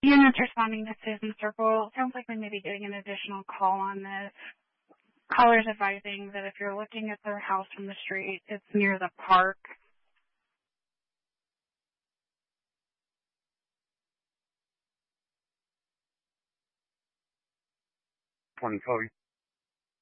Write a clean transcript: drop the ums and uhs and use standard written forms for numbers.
Units responding to Susan Circle. Sounds like we may be getting an additional call on this. Callers advising that if you're looking at their house from the street, it's near the park. Twenty